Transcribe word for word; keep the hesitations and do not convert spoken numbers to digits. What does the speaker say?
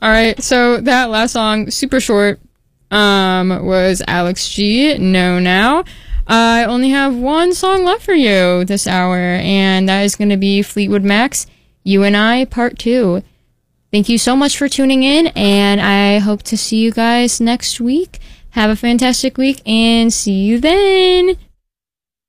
All right, so that last song, super short, um, was Alex G, Know Now. I only have one song left for you this hour, and that is going to be Fleetwood Mac's You and I Part two. Thank you so much for tuning in, and I hope to see you guys next week. Have a fantastic week, and see you then!